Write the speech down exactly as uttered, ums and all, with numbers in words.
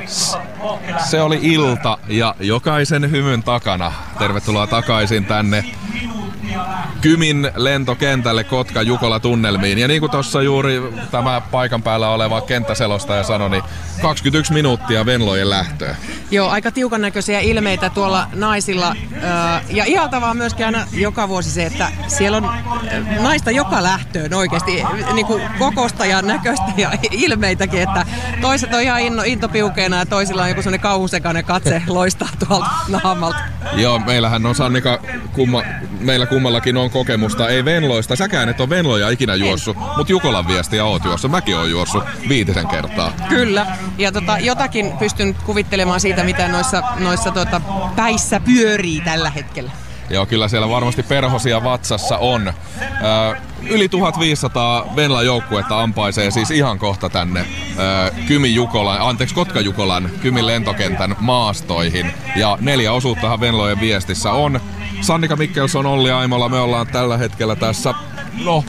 Se oli ilta ja jokaisen hymyn takana. Tervetuloa takaisin tänne Kymin lentokentälle Kotka-Jukola-tunnelmiin. Ja niin kuin tuossa juuri tämä paikan päällä oleva kenttäselostaja sanoi, niin kaksikymmentäyksi minuuttia Venlojen lähtöä. Joo, aika tiukan näköisiä ilmeitä tuolla naisilla. Ja ihaltavaa myöskin aina joka vuosi se, että siellä on naista joka lähtöön oikeasti niin kuin kokosta ja näköistä ja ilmeitäkin, että toiset on ihan inno, intopiukeena ja toisilla on joku sellainen kauhusekainen katse loistaa tuolta naamalta. Joo, meillähän on Sannika, kumma, meillä kummallakin on kokemusta, ei Venloista, säkään et ole Venloja ikinä juossut, mutta Jukolan viestiä oot juossut, mäkin oon juossut viitisen kertaa. Kyllä, ja tota, jotakin pystyn kuvittelemaan siitä, mitä noissa, noissa tota, päissä pyörii tällä hetkellä. Joo, kyllä siellä varmasti perhosia vatsassa on. Ö, yli tuhatviisisataa Venla-joukkuetta ampaisee siis ihan kohta tänne ö, Kymin Jukolan, anteeksi Kotka-Jukolan Kymin lentokentän maastoihin. Ja neljä osuuttahan Venlojen viestissä on. Sannika Mikkelson, Olli Aimola, me ollaan tällä hetkellä tässä, no